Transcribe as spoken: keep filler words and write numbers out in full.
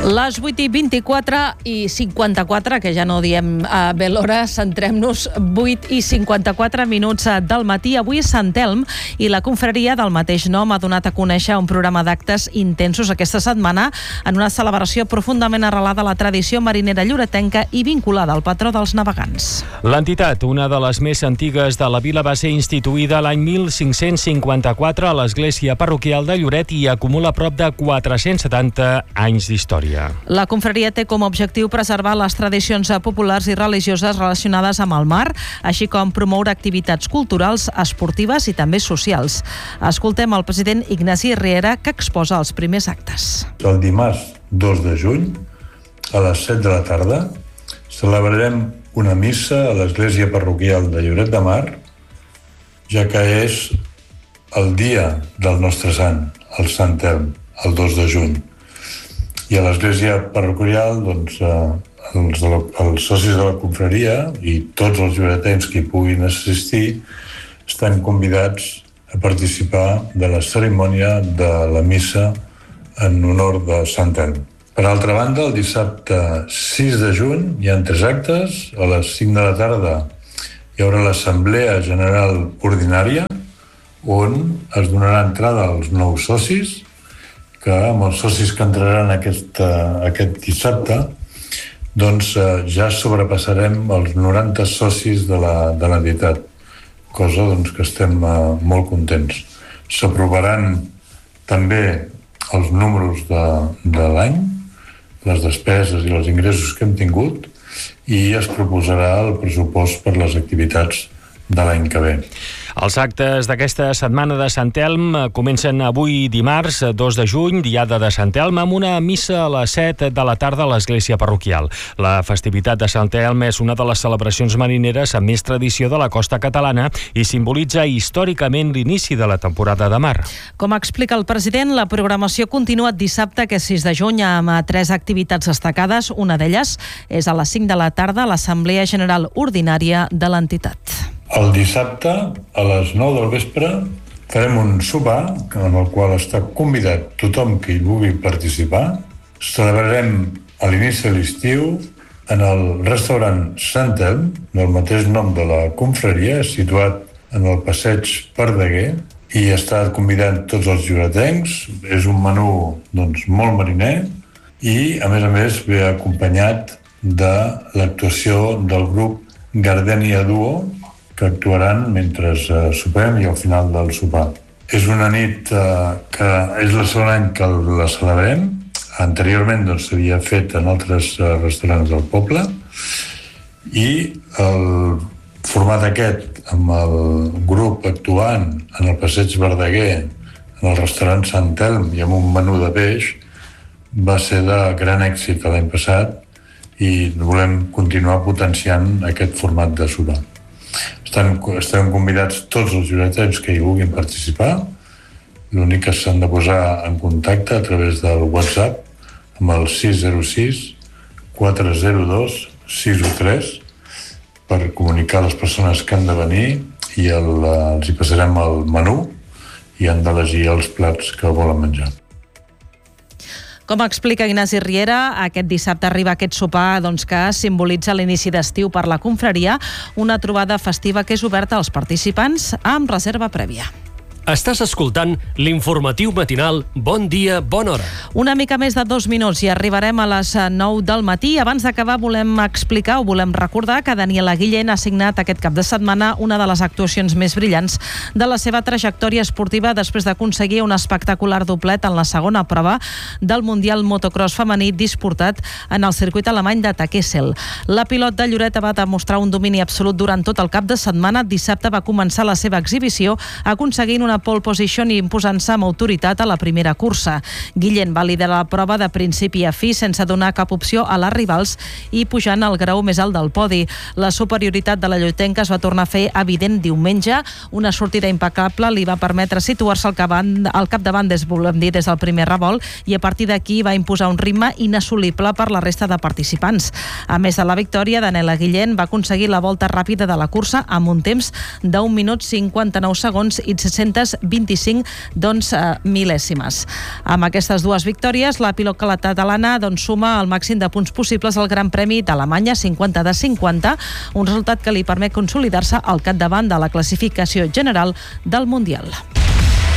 Les vuit i vint-i-quatre i cinquanta-quatre, que ja no diem a bé l'hora, centrem-nos, vuit i cinquanta-quatre minuts del matí. Avui és Sant Elm i la confraria del mateix nom ha donat a conèixer un programa d'actes intensos aquesta setmana en una celebració profundament arrelada a la tradició marinera lloretenca i vinculada al patró dels navegants. L'entitat, una de les més antigues de la vila, va ser instituïda l'any mil cinc-cents cinquanta-quatre a l'església parroquial de Lloret i acumula prop de quatre-cents setanta anys d'història. La confraria té com a objectiu preservar les tradicions populars i religioses relacionades amb el mar, així com promoure activitats culturals, esportives i també socials. Escoltem el president Ignasi Riera, que exposa els primers actes. El dimarts dos de juny, a les set de la tarda, celebrarem una missa a l'església parroquial de Lloret de Mar, ja que és el dia del nostre sant, el Sant Elm, el dos de juny. I a l'església parroquial, doncs, eh, els, de la, els socis de la confraria i tots els lloretens que hi puguin assistir estan convidats a participar de la cerimònia de la missa en honor de Sant Elm. Per altra banda, el dissabte sis de juny hi ha tres actes. A les cinc de la tarda hi haurà l'Assemblea General Ordinària, on es donarà entrada als nous socis, que amb els socis que entraran aquest, aquest dissabte doncs ja sobrepassarem els noranta socis de la, de l'entitat, cosa doncs, que estem molt contents. S'aprovaran també els números de, de l'any, les despeses i els ingressos que hem tingut, i es proposarà el pressupost per les activitats de l'any que ve. Els actes d'aquesta setmana de Sant Elm comencen avui dimarts dos de juny, diada de Sant Elm, amb una missa a les set de la tarda a l'església parroquial. La festivitat de Sant Elm és una de les celebracions marineres amb més tradició de la costa catalana i simbolitza històricament l'inici de la temporada de mar. Com explica el president, la programació continua dissabte, que és sis de juny, amb tres activitats destacades. Una d'elles és a les cinc de la tarda a l'Assemblea General Ordinària de l'entitat. El dissabte, a les nou del vespre, farem un sopar en el qual està convidat tothom que hi vulgui participar. Celebrarem a l'inici de l'estiu en el restaurant Sant Elm, del mateix nom de la confraria, situat en el passeig Verdaguer, i està convidant tots els lloretencs. És un menú doncs, molt mariner i, a més a més, ve acompanyat de l'actuació del grup Gardènia Duo, que actuaran mentre uh, sopem i al final del sopar. És una nit uh, que és el segon any que la celebrem. Anteriorment doncs, s'havia fet en altres uh, restaurants del poble, i el format aquest, amb el grup actuant en el passeig Verdaguer, en el restaurant Sant Elm i amb un menú de peix, va ser de gran èxit l'any passat i volem continuar potenciant aquest format de sopar. Estan, estan convidats tots els lloretens que hi vulguin participar. L'únic que s'han de posar en contacte a través del WhatsApp amb el sis zero sis quatre zero dos sis u tres per comunicar a les persones que han de venir i el, els hi passarem el menú i han d'elegir els plats que volen menjar. Com explica Ignasi Riera, aquest dissabte arriba aquest sopar doncs, que simbolitza l'inici d'estiu per la confraria, una trobada festiva que és oberta als participants amb reserva prèvia. Estàs escoltant l'informatiu matinal Bon Dia, Bona Hora. Una mica més de dos minuts i arribarem a les nou del matí. Abans d'acabar volem explicar o volem recordar que Daniela Guillén ha signat aquest cap de setmana una de les actuacions més brillants de la seva trajectòria esportiva després d'aconseguir un espectacular doblet en la segona prova del Mundial Motocross femení disputat en el circuit alemany de Takessel. La pilot de Lloret va demostrar un domini absolut durant tot el cap de setmana. Dissabte va començar la seva exhibició aconseguint una pole position i imposant-se amb autoritat a la primera cursa. Guillén va liderar la prova de principi a fi sense donar cap opció a les rivals i pujant al grau més alt del podi. La superioritat de la lloretenca es va tornar a fer evident diumenge. Una sortida impecable li va permetre situar-se al capdavant, al capdavant des, volem dir, des del primer revolt, i a partir d'aquí va imposar un ritme inassolible per la resta de participants. A més de la victòria, Daniela Guillén va aconseguir la volta ràpida de la cursa amb un temps d'un minut cinquanta-nou segons i sis-centes vint-i-cinc doncs, eh, mil·lèsimes. Amb aquestes dues victòries, la pilota catalana doncs, suma el màxim de punts possibles al Gran Premi d'Alemanya, cinquanta de cinquanta, un resultat que li permet consolidar-se al capdavant de la classificació general del Mundial.